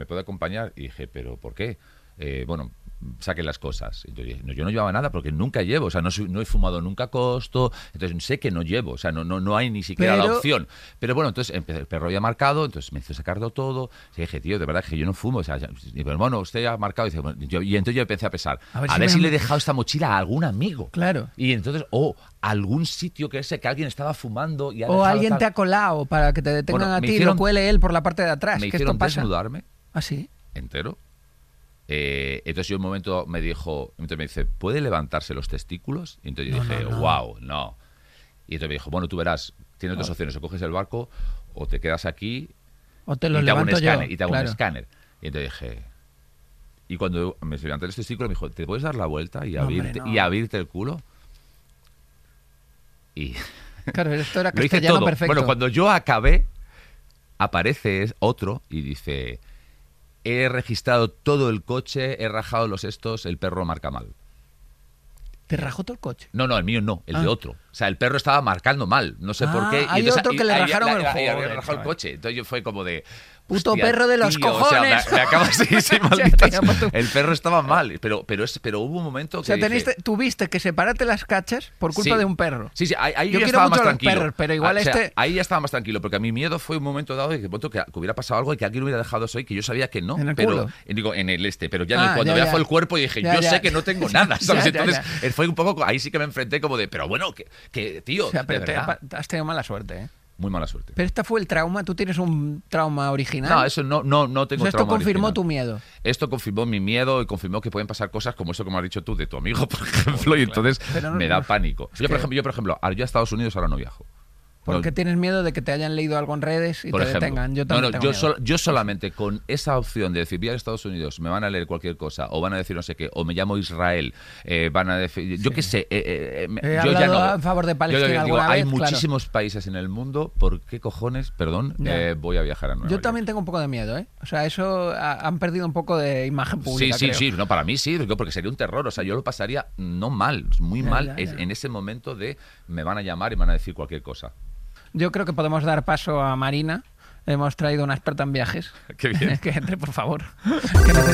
¿me puede acompañar? Y dije, ¿pero por qué? Bueno, saquen las cosas. Entonces dije, no, yo no llevaba nada porque nunca llevo, o sea, no he fumado nunca costo, entonces sé que no llevo, o sea, no hay ni siquiera la opción. Pero bueno, entonces el perro había marcado, entonces me hizo sacarlo todo, y dije, tío, de verdad que yo no fumo, o sea, pero bueno, usted ha marcado, y, dice, bueno, y entonces yo empecé a pensar, a ver si le he dejado esta mochila a algún amigo. Claro. Y entonces, algún sitio que alguien estaba fumando y o alguien te ha colado para que te detengan a ti y lo cuele él por la parte de atrás. Me que hicieron esto pasa. desnudarme. ¿Ah, sí? Entero. Entonces yo un momento me dice, ¿puede levantarse los testículos? Y entonces yo dije, wow, no. Y entonces me dijo, bueno, tú verás, tienes dos opciones, o coges el barco o te quedas aquí o te lo levanto yo. Y te hago un escáner. Y entonces dije... Y cuando me levanté los testículos me dijo, ¿te puedes dar la vuelta y abrirte el culo? Y... Claro, esto era lo hice castellano todo. perfecto. Bueno, cuando yo acabé, aparece otro y dice... He registrado todo el coche, he rajado los estos, el perro marca mal. ¿Te rajó todo el coche? No, el mío no, el de otro. O sea, el perro estaba marcando mal, no sé por qué. Hay otro que le rajaron el juego. Y había rajado el coche. Entonces yo fue como de... Puto perro de los cojones. O sea, me acabo sí, malditas. El perro estaba mal, pero hubo un momento que dije, tuviste que separarte las cachas por culpa de un perro. Sí, ahí yo ya estaba más tranquilo. Perros, pero igual ahí ya estaba más tranquilo, porque a mi miedo fue un momento dado de que hubiera pasado algo y que alguien hubiera dejado eso ahí, que yo sabía que no. ¿En el pero culo? Digo, en el pero ya cuando ya fue el cuerpo y dije, yo sé que no tengo nada, ¿sabes? Entonces fue un poco, ahí sí que me enfrenté como de, pero bueno, que tío, o sea, pero has tenido mala suerte, ¿eh? Muy mala suerte. Pero este fue el trauma. ¿Tú tienes un trauma original? No, eso no tengo trauma. Esto confirmó original. Tu miedo. Esto confirmó mi miedo y confirmó que pueden pasar cosas como eso que me has dicho tú de tu amigo, por ejemplo, y entonces me da pánico. Yo, por ejemplo, a Estados Unidos ahora no viajo. ¿Por qué tienes miedo de que te hayan leído algo en redes y te detengan? Yo también tengo miedo. Yo solamente con esa opción de decir, voy a Estados Unidos, me van a leer cualquier cosa, o van a decir no sé qué, o me llamo Israel, van a decir... Yo qué sé. Yo ya no... a favor de Palestina alguna vez, hay muchísimos países en el mundo, ¿por qué cojones, voy a viajar a Nueva York? Yo también tengo un poco de miedo, ¿eh? O sea, eso han perdido un poco de imagen pública, Sí, no, para mí sí, porque sería un terror, o sea, yo lo pasaría no mal, muy mal en ese momento de me van a llamar y me van a decir cualquier cosa. Yo creo que podemos dar paso a Marina. Hemos traído una experta en viajes. Qué bien. Que entre, por favor.